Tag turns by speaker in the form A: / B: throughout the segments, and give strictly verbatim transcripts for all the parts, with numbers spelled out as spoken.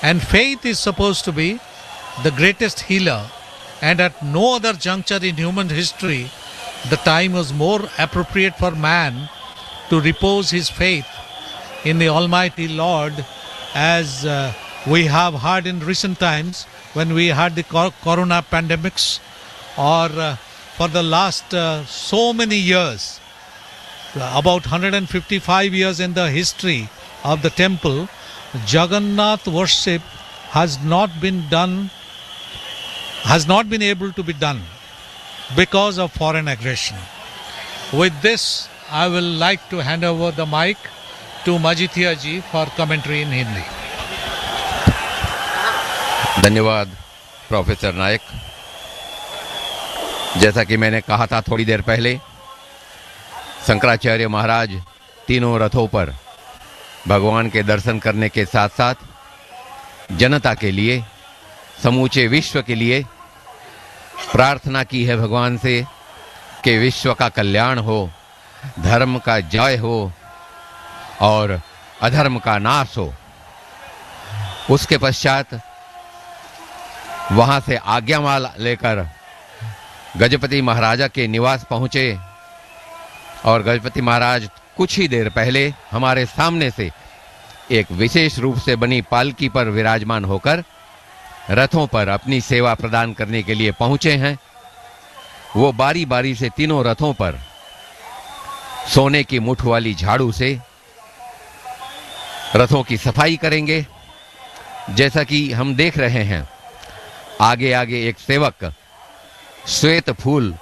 A: And faith is supposed to be the greatest healer. And at no other juncture in human history, the time was more appropriate for man to repose his faith in the Almighty Lord, as uh, we have heard in recent times when we had the cor- corona pandemics, or uh, for the last uh, so many years, about one hundred fifty-five years in the history of the temple, Jagannath worship has not been done, has not been able to be done because of foreign aggression. With this, I will like to hand over the mic to Majithia ji for commentary in Hindi.
B: धन्यवाद professor नायक। जैसा कि मैंने कहा था थोड़ी देर पहले, शंकराचार्य महाराज तीनों रथों पर भगवान के दर्शन करने के साथ साथ जनता के लिए, समूचे विश्व के लिए प्रार्थना की है भगवान से कि विश्व का कल्याण हो, धर्म का जय हो और अधर्म का नाश हो। उसके पश्चात वहां से आज्ञामाल लेकर गजपति महाराजा के निवास पहुंचे और गजपति महाराज कुछ ही देर पहले हमारे सामने से एक विशेष रूप से बनी पालकी पर विराजमान होकर रथों पर अपनी सेवा प्रदान करने के लिए पहुंचे हैं। वो बारी बारी से तीनों रथों पर सोने की मुठ वाली झाड़ू से रथों की सफाई करेंगे। जैसा कि हम देख रहे हैं, आगे आगे एक सेवक श्वेत फूल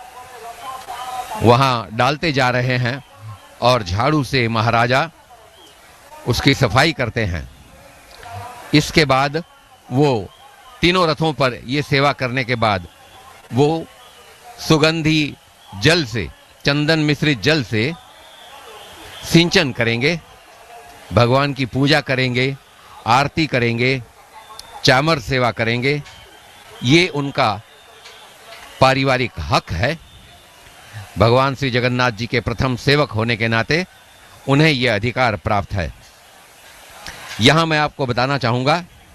B: वहां डालते जा रहे हैं और झाड़ू से महाराजा उसकी सफाई करते हैं। इसके बाद वो तीनों रथों पर ये सेवा करने के बाद वो सुगंधी जल से, चंदन मिश्रित जल से सिंचन करेंगे, भगवान की पूजा करेंगे, आरती करेंगे, चामर सेवा करेंगे। ये उनका पारिवारिक हक है। भगवान श्री जगन्नाथ जी के प्रथम सेवक होने के नाते उन्हें यह अधिकार प्राप्त है। यहां मैं आपको बताना चाहूंगा,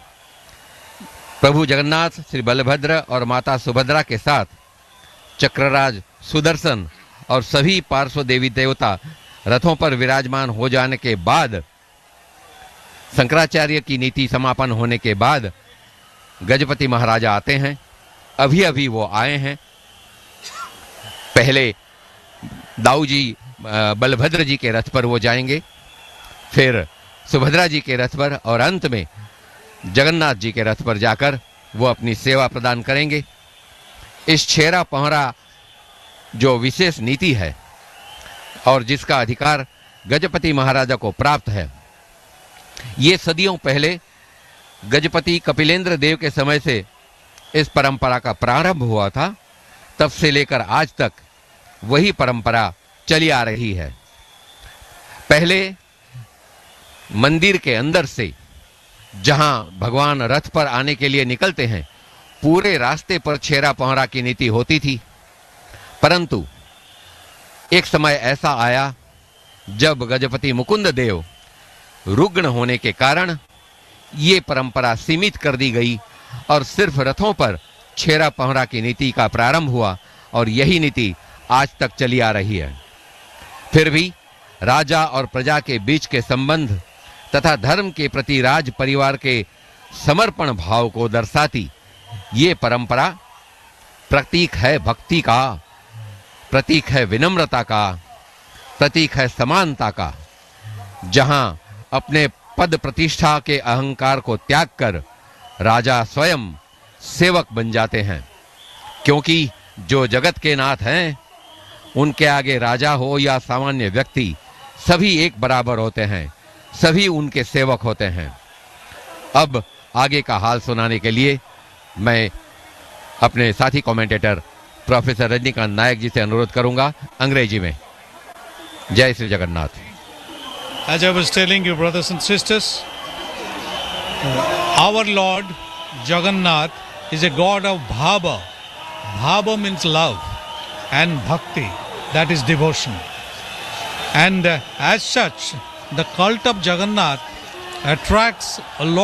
B: प्रभु जगन्नाथ श्री बलभद्र और माता सुभद्रा के साथ चक्रराज सुदर्शन और सभी पार्श्व देवी देवता रथों पर विराजमान हो जाने के बाद, शंकराचार्य की नीति समापन होने के बाद गजपति महाराजा आते हैं। अभी अभी वो आए हैं। पहले दाऊ जी बलभद्र जी के रथ पर वो जाएंगे, फिर सुभद्रा जी के रथ पर और अंत में जगन्नाथ जी के रथ पर जाकर वो अपनी सेवा प्रदान करेंगे। इस छेरा पहरा जो विशेष नीति है और जिसका अधिकार गजपति महाराजा को प्राप्त है, ये सदियों पहले गजपति कपिलेंद्र देव के समय से इस परंपरा का प्रारंभ हुआ था। तब से लेकर आज तक वही परंपरा चली आ रही है। पहले मंदिर के अंदर से, जहां भगवान रथ पर आने के लिए निकलते हैं, पूरे रास्ते पर छेरा पहरा की नीति होती थी। परंतु एक समय ऐसा आया जब गजपति मुकुंद देव रुग्ण होने के कारण ये परंपरा सीमित कर दी गई और सिर्फ रथों पर छेरा पहरा की नीति का प्रारंभ हुआ और यही नीति आज तक चली आ रही है। फिर भी राजा और प्रजा के बीच के संबंध तथा धर्म के प्रति राज परिवार के समर्पण भाव को दर्शाती ये परंपरा प्रतीक है भक्ति का, प्रतीक है विनम्रता का, प्रतीक है समानता का। जहां अपने पद प्रतिष्ठा के अहंकार को त्याग कर राजा स्वयं सेवक बन जाते हैं, क्योंकि जो जगत के नाथ हैं उनके आगे राजा हो या सामान्य व्यक्ति, सभी एक बराबर होते हैं, सभी उनके सेवक होते हैं। अब आगे का हाल सुनाने के लिए मैं अपने साथी कमेंटेटर प्रोफेसर रजनीकांत नायक जी से अनुरोध करूंगा अंग्रेजी में। जय Shri Jagannath.
A: As I was telling you, brothers and sisters, our Lord Jagannath is a god of bhava. Bhava means love, and bhakti, that is devotion. And uh, as such, the cult of Jagannath attracts a lot